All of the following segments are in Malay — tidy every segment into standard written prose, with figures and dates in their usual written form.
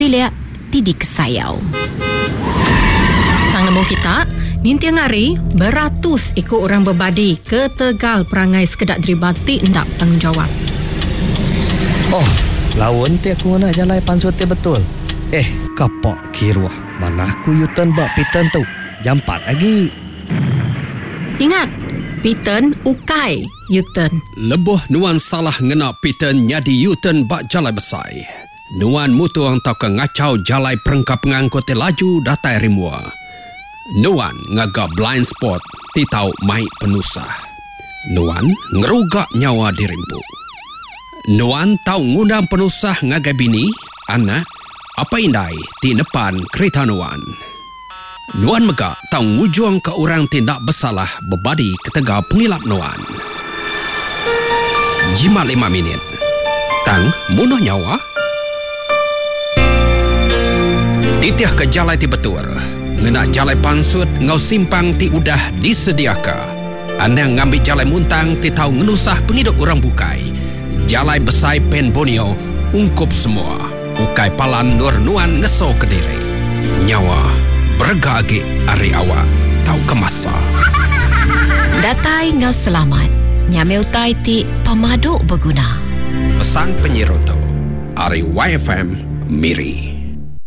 bilik Tidi Kesayau. Tang nemu kita, nintiang hari beratus ikut orang berbadi ke Tegal perangai sekedak deribati ndak bertanggungjawab. Oh, lawan ti aku nak jalan pansut betul. Kapak kiruah. Mana aku U-turn bak Piton tu. Jam 4 lagi. Ingat, Piton ukai U-turn. Lebuh nuan salah ngena Piton nyadi U-turn bak jalai besai. Nuan mutuang tau ke ngacau jalai perengkap pengangkut laju datai rimua. Nuan ngaga blind spot ti tau mai penusah. Nuan ngerugak nyawa dirimpu. Nuan tau ngundang penusah ngagai bini, anak, apa indai ti depan kereta Nuan. Nuan megak tau ngujuang ke orang tindak bersalah berbadi ketega pengilap Nuan. Jimat 5 minit. Tang munuh nyawa. Titiah ke jalai ti betul. Ngena jalai pansut ngau simpang ti udah disediaka. Anang ngambil jalai muntang ti tau ngenusah penghidup orang bukai. Jalai besai pen bonio ungkup semua. Ukai palan nur Nuan ngeso ke diri. Nyawa bergagi ari awak tau kemasa. Datai ngau selamat. Nyame utai ti pemaduk berguna. Pesan penyiroto ari YFM Miri.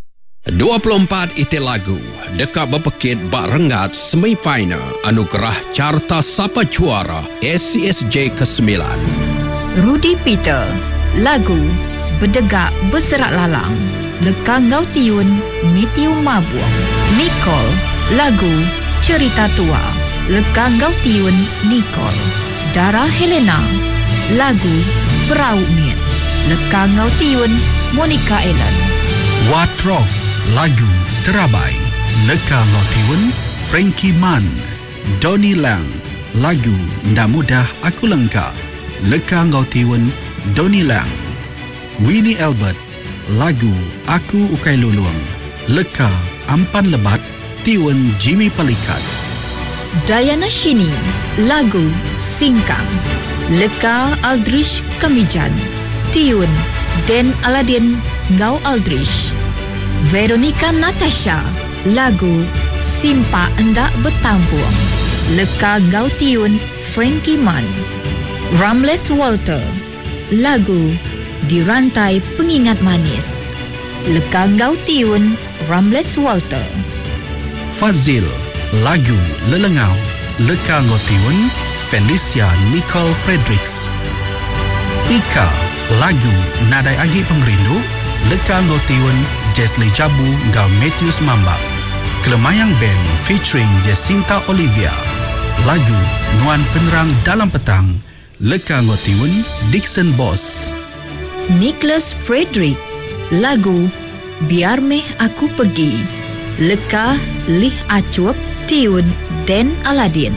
24 iti lagu dekat berpekit bak rengat semifinal anugerah Carta Sapa Juara SCSJ ke-9. Rudy Peter, lagu Berdegak Berserak Lalang, Leka Ngau Tiun Mitiu Mabuang. Nicole, lagu Cerita Tua, Leka Ngau Tiun Nicole. Dara Helena, lagu Berau Miet, Leka Ngau Tiun Monica Ellen. Watrof, lagu Terabai, Leka Ngau Tiun Frankie Man. Donnie Lang, lagu Nda Mudah Aku Lengkap, Leka Ngau Tiun Donnie Lang. Winnie Albert, lagu Aku Ukai Luluang, Leka Ampan Lebat Tiun Jimmy Pelikat. Diana Shini, lagu Singkang, Leka Aldrich Kamijan, Tiun Den Aladin Ngau Aldrich. Veronica Natasha, lagu Simpa Endak Bertambuang, Leka Ngau Tiun Frankie Man. Ramles Walter, lagu Dirantai Pengingat Manis, Leka Ngau Tiun Ramles Walter. Fazil, lagu Lelengau, Leka Ngau Tiun Felicia Nicole Fredericks. Ika, lagu Nadai Agi Pengrindu, Leka Ngau Tiun Jesli Jabu Ngau Matthews Mambak. Kelemayang Band featuring Jacinta Olivia, lagu Nuan Penerang Dalam Petang, Leka Ngau Tiun Dixon Boss. Nicholas Frederick, lagu Biar Meh Aku Pergi, Leka Lih Acuap Tiun Den Aladin.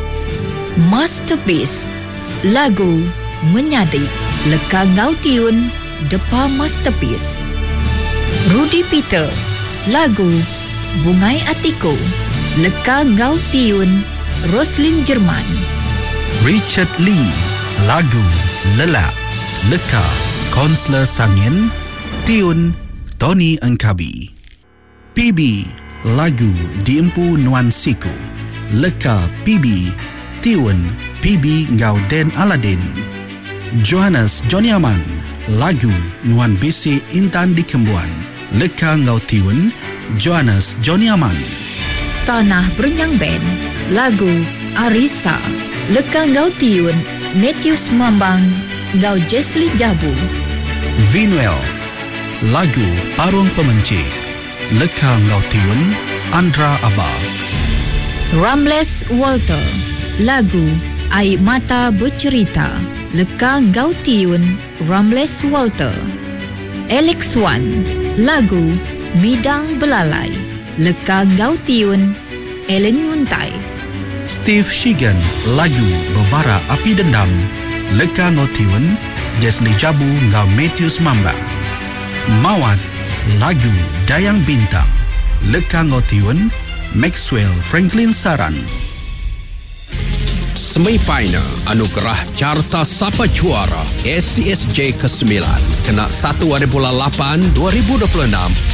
Masterpiece, lagu Menyadik, Leka Ngau Tiun Depa Masterpiece. Rudy Peter, lagu Bungai Atiko, Leka Ngau Tiun Roslyn Jerman. Richard Lee, lagu Lelak, Leka Konsler Sangin Tiun Tony Engkabi. PB, lagu Diempu Nuan Siku, Leka PB Tiun PB Ngau Den Aladin. Johannes Johnny Aman, lagu Nuan Bisi Intan di Kembuan, Leka Ngau Tiun Johannes Johnny Aman. Tanah Berenyang Band, lagu Arisa, Leka Ngau Tiun Matthews Mambang Ngau Jesli Jabu. Vinuel, lagu Arung Pemenci, Leka Ngau Tiun Andra Abah. Ramles Walter, lagu Air Mata Bercerita, Leka Ngau Tiun Ramles Walter. Alex Wan, lagu Midang Belalai, Leka Ngau Tiun Ellen Yuntai. Steve Shigan, lagu Berbara Api Dendam, Leka Ngau Tiun Jesli Jabu Ngau Matthews Mambang. Mawat, lagu Dayang Bintang, Leka Ngau Tiun Maxwell Franklin Saran. Semifinal anugerah Carta Sapa Juara SCSJ ke-9 kena 1 bulan 8 2026